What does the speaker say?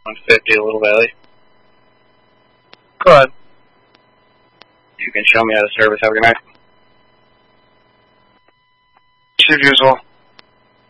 150 Little Valley. Go ahead. You can show me how to service. Have a good night. As usual.